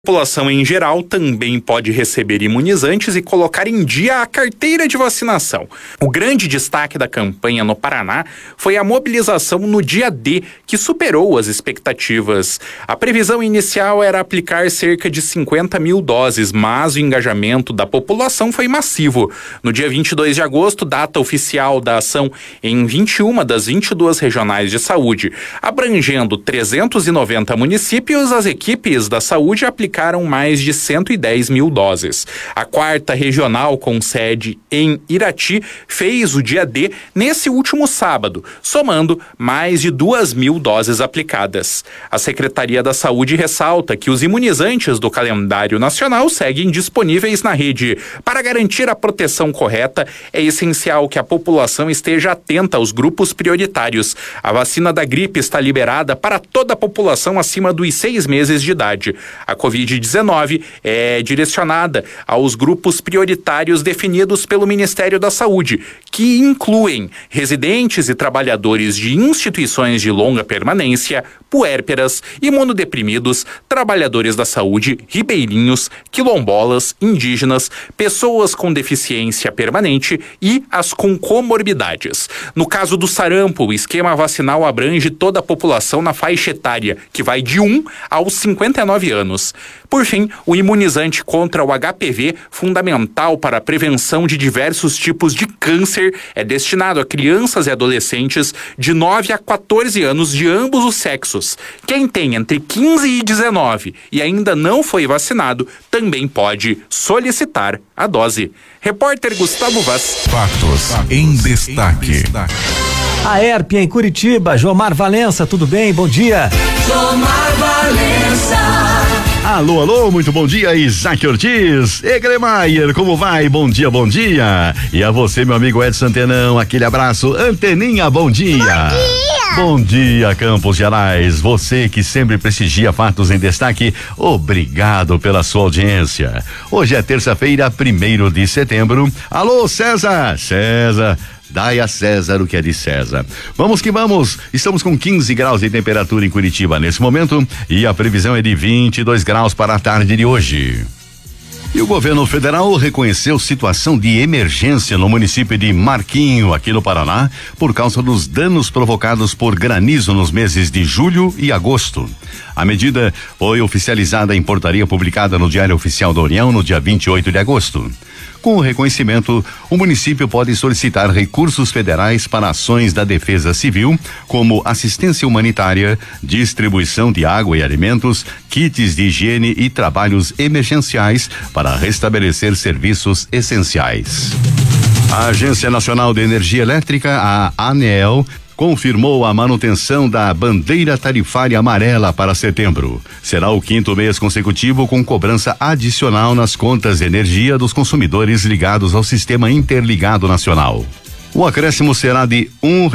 A população em geral também pode receber imunizantes e colocar em dia a carteira de vacinação. O grande destaque da campanha no Paraná foi a mobilização no dia D, que superou as expectativas. A previsão inicial era aplicar cerca de 50 mil doses, mas o engajamento da população foi massivo. No dia 22 de agosto, data oficial da ação em 21 das 22 regionais de saúde, abrangendo 390 municípios, as equipes da saúde aplicaram mais de 110 mil doses. A quarta regional, com sede em Irati, fez o dia D nesse último sábado, somando mais de 2 mil doses aplicadas. A Secretaria da Saúde ressalta que os imunizantes do calendário nacional seguem disponíveis na rede. Para garantir a proteção correta, é essencial que a população esteja atenta aos grupos prioritários. A vacina da gripe está liberada para toda a população acima dos 6 meses de idade. A Covid-19 é direcionada aos grupos prioritários definidos pelo Ministério da Saúde, que incluem residentes e trabalhadores de instituições de longa permanência, puérperas, imunodeprimidos, trabalhadores da saúde, ribeirinhos, quilombolas, indígenas, pessoas com deficiência permanente e as com comorbidades. No caso do sarampo, o esquema vacinal abrange toda a população na faixa etária, que vai de 1 aos 59 anos. Por fim, o imunizante contra o HPV, fundamental para a prevenção de diversos tipos de câncer, é destinado a crianças e adolescentes de 9 a 14 anos de ambos os sexos. Quem tem entre 15 e 19 e ainda não foi vacinado também pode solicitar a dose. Repórter Gustavo Vaz. Fatos em destaque. A ERP em Curitiba, Jomar Valença, tudo bem? Bom dia. Jomar Valença. Alô, muito bom dia, Isaac Ortiz. E Gremayer, como vai? Bom dia. E a você, meu amigo Edson Antenão, aquele abraço. Anteninha, bom dia. Bom dia, Campos Gerais. Você que sempre prestigia Fatos em Destaque, obrigado pela sua audiência. Hoje é terça-feira, 1º de setembro. Alô, César. Dai a César o que é de César. Vamos que vamos. Estamos com 15 graus de temperatura em Curitiba nesse momento e a previsão é de 22 graus para a tarde de hoje. E o governo federal reconheceu situação de emergência no município de Marquinho, aqui no Paraná, por causa dos danos provocados por granizo nos meses de julho e agosto. A medida foi oficializada em portaria publicada no Diário Oficial da União no dia 28 de agosto. Com o reconhecimento, o município pode solicitar recursos federais para ações da Defesa Civil, como assistência humanitária, distribuição de água e alimentos, kits de higiene e trabalhos emergenciais para restabelecer serviços essenciais. A Agência Nacional de Energia Elétrica, a ANEEL, confirmou a manutenção da bandeira tarifária amarela para setembro. Será o 5º mês consecutivo com cobrança adicional nas contas de energia dos consumidores ligados ao Sistema Interligado Nacional. O acréscimo será de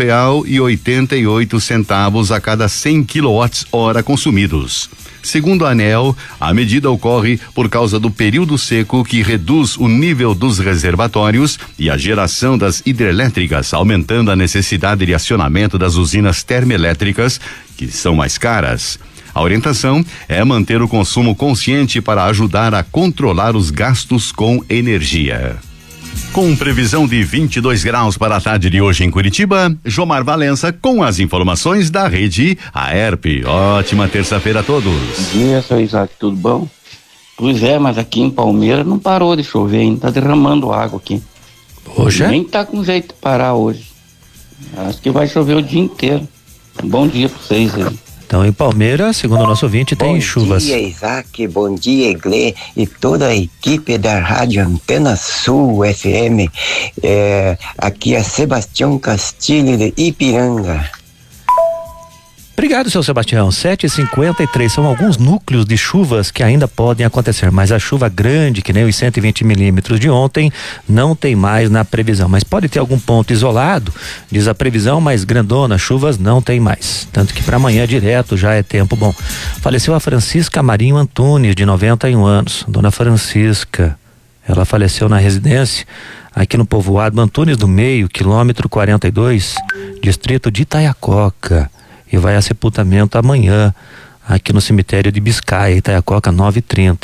R$1,88 a cada 100 kWh consumidos. Segundo a ANEEL, a medida ocorre por causa do período seco que reduz o nível dos reservatórios e a geração das hidrelétricas, aumentando a necessidade de acionamento das usinas termoelétricas, que são mais caras. A orientação é manter o consumo consciente para ajudar a controlar os gastos com energia. Com previsão de 22 graus para a tarde de hoje em Curitiba, Jomar Valença com as informações da rede AERP. Ótima terça-feira a todos. Bom dia, seu Isaac, tudo bom? Pois é, mas aqui em Palmeiras não parou de chover ainda, tá derramando água aqui. Hoje? Nem tá com jeito de parar hoje. Acho que vai chover o dia inteiro. Bom dia pra vocês aí. Então, em Palmeiras, segundo o nosso ouvinte, tem chuvas. Bom dia, Isaac, bom dia, Iglê e toda a equipe da Rádio Antena Sul FM. Aqui é Sebastião Castilho de Ipiranga. Obrigado, seu Sebastião. 7h53, são alguns núcleos de chuvas que ainda podem acontecer, mas a chuva grande, que nem os 120 milímetros de ontem, não tem mais na previsão, mas pode ter algum ponto isolado, diz a previsão, mas grandona, chuvas não tem mais, tanto que para amanhã direto já é tempo bom. Faleceu a Francisca Marinho Antunes, de 91 anos, dona Francisca, ela faleceu na residência aqui no povoado Antunes do Meio, quilômetro 42, distrito de Itaiacoca, e vai a sepultamento amanhã aqui no cemitério de Biscaia, Itaiacoca 930.